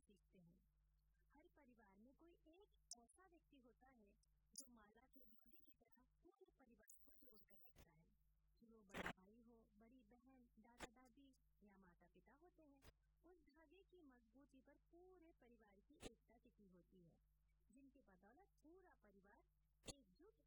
सीखते हैं। हर परिवार में कोई एक ऐसा व्यक्ति होता है जो माला के धागे की तरह पूरे परिवार को जोड़ कर रखता है। फिर वो बड़ा भाई हो, बड़ी बहन, दादा दादी या माता पिता होते हैं। उस धागे की मजबूती पर पूरे परिवार की एकता टिकी होती है, जिनकी बदौलत पूरा परिवार